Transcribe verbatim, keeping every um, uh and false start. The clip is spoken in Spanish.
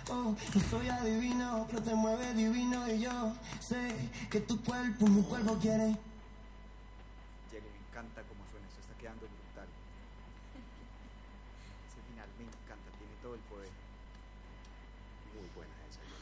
Oh, no soy adivino, pero te mueve divino y yo sé que tu cuerpo, mi cuerpo quiere. Jenny, me encanta cómo suena, esto está quedando brutal. Ese final me encanta, tiene todo el poder. Muy buena esa, yo.